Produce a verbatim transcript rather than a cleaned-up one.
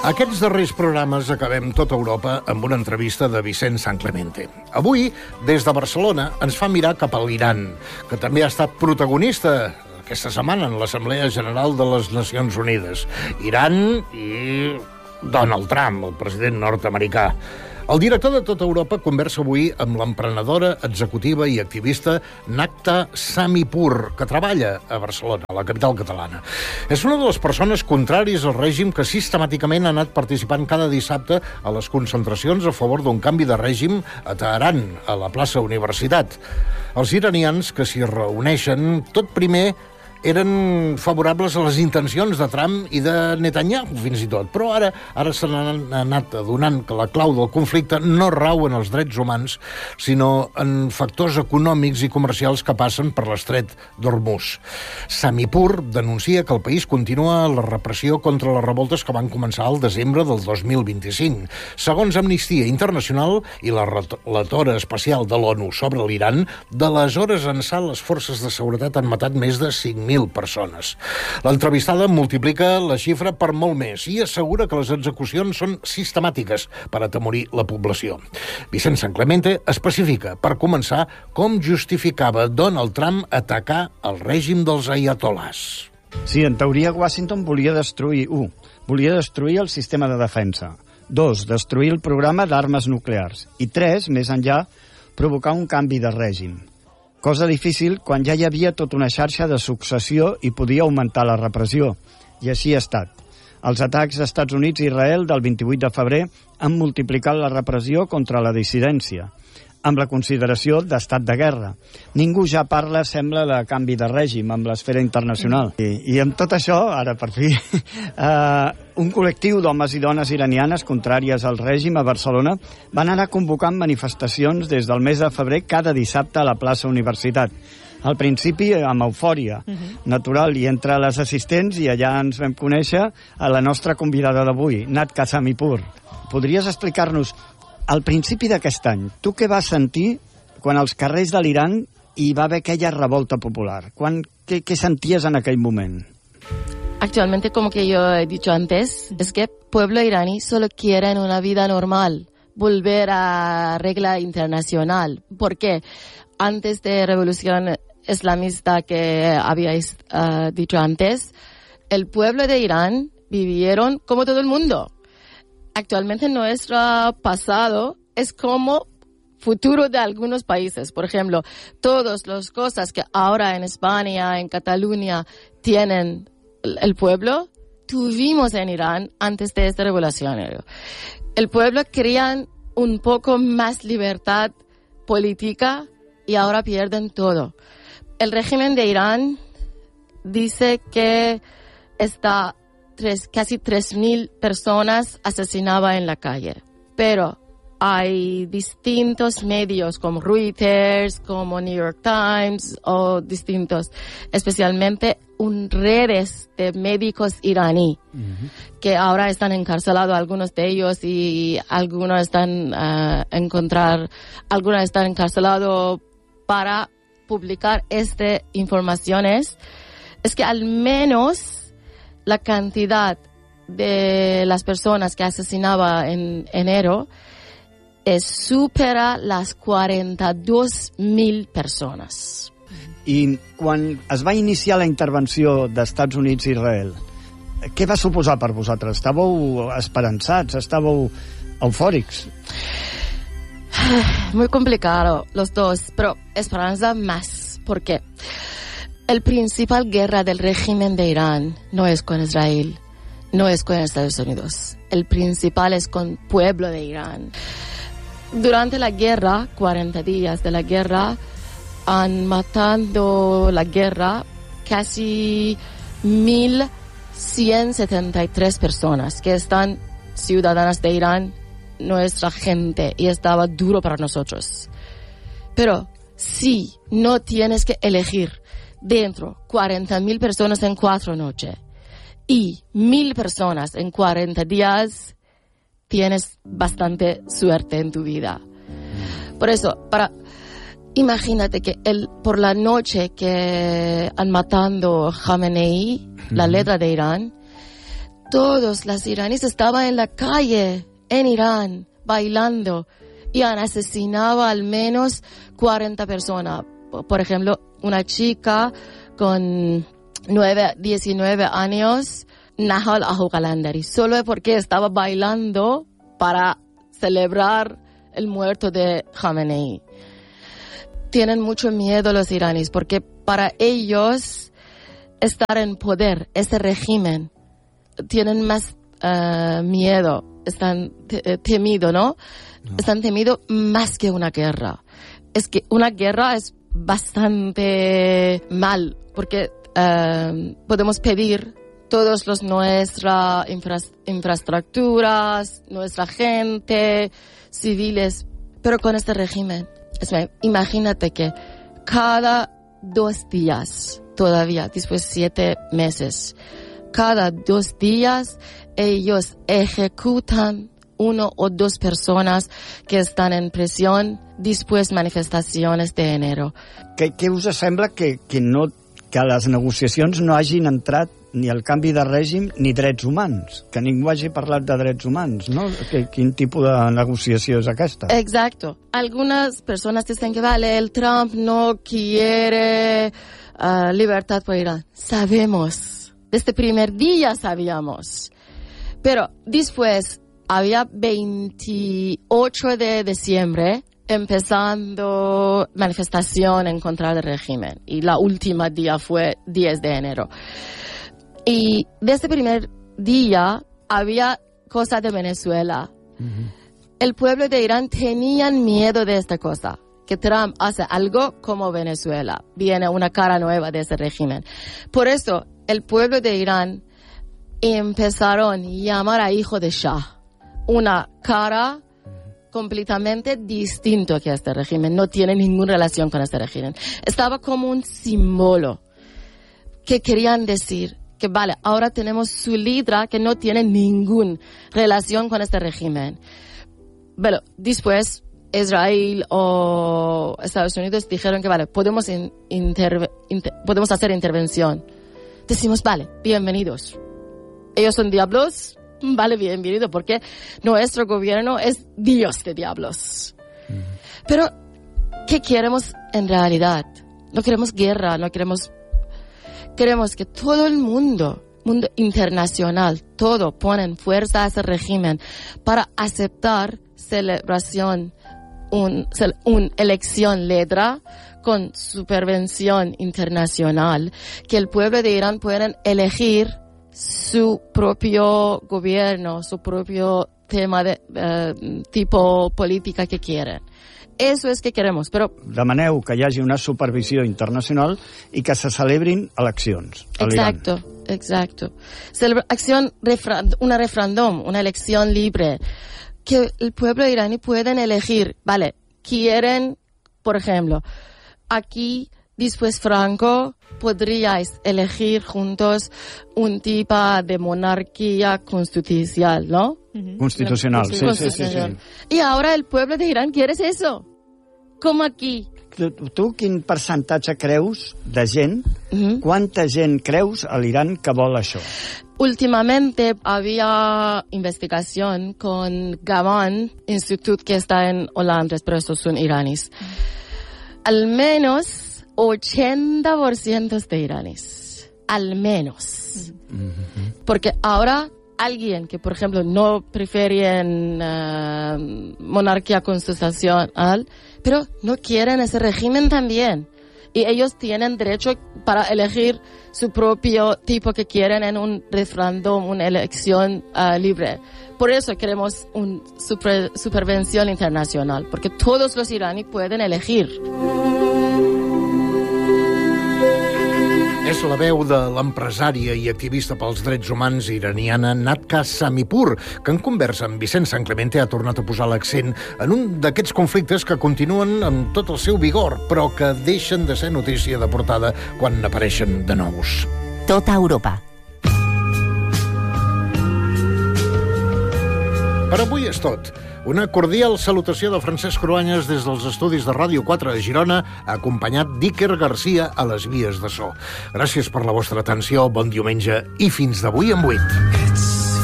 Aquests darrers programes acabem tota Europa amb una entrevista de Vicent Sanclemente. Avui, des de Barcelona, ens fa mirar cap a l'Iran, que també ha estat protagonista aquesta setmana en l'Assemblea General de les Nacions Unides. Iran i Donald Trump, el president nord-americà. El director de Tota Europa conversa avui amb l'emprenedora, executiva i activista Nakta Samipur, que treballa a Barcelona, a la capital catalana. És una de les persones contràries al règim que sistemàticament ha anat participant cada dissabte a les concentracions a favor d'un canvi de règim a Teheran, a la plaça Universitat. Els iranians que s'hi reuneixen, tot primer, eren favorables a les intencions de Trump i de Netanyahu, fins i tot. Però ara ara se n'han anat adonant que la clau del conflicte no rau en els drets humans, sinó en factors econòmics i comercials que passen per l'estret d'Hormuz. Samipur denuncia que el país continua la repressió contra les revoltes que van començar al desembre del dos mil vint-i-cinc. Segons Amnistia Internacional i la relatora especial de l'ONU sobre l'Iran, d'aleshores ençà les forces de seguretat han matat més de cinc mil persones. L'entrevistada multiplica la xifra per molt més i assegura que les execucions són sistemàtiques per atemorir la població. Vicent Sanclemente especifica, per començar, com justificava Donald Trump atacar el règim dels aiatolars. Sí, en teoria Washington volia destruir, u, volia destruir el sistema de defensa, dos, destruir el programa d'armes nuclears i tres, més enllà, provocar un canvi de règim. Cosa difícil quan ja hi havia tota una xarxa de successió i podia augmentar la repressió. I així ha estat. Els atacs dels Estats Units i Israel del vint-i-vuit de febrer han multiplicat la repressió contra la dissidència, amb la consideració d'estat de guerra. Ningú ja parla, sembla, de canvi de règim amb l'esfera internacional. I, i amb tot això, ara per fi, eh, un col·lectiu d'homes i dones iranianes contràries al règim a Barcelona van anar convocant manifestacions des del mes de febrer cada dissabte a la plaça Universitat. Al principi amb eufòria uh-huh. natural, i entre les assistents, i allà ens vam conèixer a la nostra convidada d'avui, Nakta Samipur. Podries explicar-nos, al principi d'aquest any, tu què vas sentir quan als carrers de l'Iran hi va haver aquella revolta popular? Quan, què, què senties en aquell moment? Actualmente, como que yo he dicho antes, es que el pueblo iraní solo quiere una vida normal, volver a regla internacional. ¿Por qué? Antes de la revolución islamista que habíais uh, dicho antes, el pueblo de Irán vivieron como todo el mundo. Actualmente nuestro pasado es como futuro de algunos países. Por ejemplo, todas las cosas que ahora en España, en Cataluña, tienen el pueblo, tuvimos en Irán antes de esta revolución. El pueblo quería un poco más libertad política y ahora pierden todo. El régimen de Irán dice que está tres, casi tres mil personas asesinadas en la calle, pero hay distintos medios como Reuters, como New York Times o distintos, especialmente un redes de médicos iraní uh-huh. que ahora están encarcelados algunos de ellos y algunos están uh, encontrar, algunos están encarcelados para publicar estas informaciones. Es que al menos la cantidad de las personas que asesinaba en enero es supera las quaranta-dos mil persones. I quan es va iniciar la intervenció d'Estats Units i Israel, què va suposar per vosaltres? Estàveu esperançats? Estàveu eufòrics? Muy complicado los dos, pero esperanza más. ¿Por qué? El principal guerra del régimen de Irán no es con Israel, no es con Estados Unidos. El principal es con el pueblo de Irán. Durante la guerra, cuarenta días de la guerra, han matado la guerra casi mil ciento setenta y tres personas que están ciudadanas de Irán, nuestra gente, y estaba duro para nosotros. Pero si no tienes que elegir dentro cuarenta mil personas en cuatro noches y mil personas en cuarenta días, tienes bastante suerte en tu vida. Por eso, para imagínate que el, por la noche que han matado Khamenei, uh-huh. la letra de Irán, todos los iraníes estaban en la calle, en Irán, bailando, y han asesinado al menos cuarenta personas. Por ejemplo, una chica con nueve, diecinueve años, Nahal Ahogalandari, solo porque estaba bailando para celebrar el muerto de Khamenei. Tienen mucho miedo los iraníes porque para ellos estar en poder, ese régimen, tienen más uh, miedo, están te- temido, ¿no? ¿no? Están temido más que una guerra. Es que una guerra es bastante mal porque uh, podemos pedir todos los nuestras infra- infraestructuras, nuestra gente, civiles, pero con este régimen, es, imagínate que cada dos días, todavía, después de siete meses, cada dos días ellos ejecutan uno o dos personas que estan en prisión després manifestacions d'enero. Què, què us sembla que, que, no, que a les negociacions no hagin entrat ni el canvi de règim ni drets humans? Que ningú hagi parlat de drets humans, no? Que, quin tipus de negociació és aquesta? Exacto. Algunas personas dicen que vale, el Trump no quiere uh, libertad por Irán. Sabemos. Desde el primer día sabíamos. Pero después había veintiocho de diciembre empezando manifestación en contra del régimen. Y la última día fue diez de enero. Y desde el primer día había cosas de Venezuela. Uh-huh. El pueblo de Irán tenía miedo de esta cosa. Que Trump hace algo como Venezuela. Viene una cara nueva de ese régimen. Por eso, el pueblo de Irán empezaron a llamar a hijo de Shah. Una cara completamente distinta que este régimen. No tiene ninguna relación con este régimen. Estaba como un símbolo que querían decir que vale, ahora tenemos su líder que no tiene ninguna relación con este régimen. Pero después Israel o Estados Unidos dijeron que vale, podemos, in, interve, inter, podemos hacer intervención. Decimos, vale, bienvenidos. Ellos son diablos, vale, bienvenido, porque nuestro gobierno es Dios de diablos. Mm. Pero, ¿qué queremos en realidad? No queremos guerra, no queremos... Queremos que todo el mundo, mundo internacional, todo pone fuerza a ese régimen para aceptar celebración, un, una elección libre con supervisión internacional, que el pueblo de Irán pueda elegir su propio gobierno, su propio tema de uh, tipo política que quieren. Eso es que queremos, però... Demaneu que hi hagi una supervisió internacional i que se celebrin eleccions a l'Iran. Exacto, exacto. Celebra acción, una referéndum, una elección libre, que el pueblo iraní pueden elegir, vale, quieren, por ejemplo, aquí, después Franco, podríais elegir juntos un tipo de monarquía constitucional, ¿no? Constitucional, sí, Constitucional. sí, sí, sí. Y ahora el pueblo de Irán quiere eso. Com aquí. Tu, tu quin percentatge creus de gent, uh-huh. quanta gent creus a l'Iran que vol això? Últimamente había investigación con Gaman Institute que está en Holanda, pero estos son iraníes. Al menos ochenta por ciento de iraníes. Al menos. Uh-huh. Porque ahora alguien que, por ejemplo, no prefieren uh, monarquía constitucional, pero no quieren ese régimen también. Y ellos tienen derecho para elegir su propio tipo que quieren en un referéndum, una elección uh, libre. Por eso queremos una super, supervención internacional, porque todos los iraníes pueden elegir. És la veu de l'empresària i activista pels drets humans iraniana Natka Samipur, que en conversa amb Vicent Sanclemente ha tornat a posar l'accent en un d'aquests conflictes que continuen amb tot el seu vigor, però que deixen de ser notícia de portada quan apareixen de nous. Tota Europa. Per avui és tot. Una cordial salutació de Francesc Cruanyes des dels estudis de Ràdio quatre de Girona, acompanyat d'Iker Garcia a les vies de so. Gràcies per la vostra atenció, bon diumenge i fins d'avui en vuit.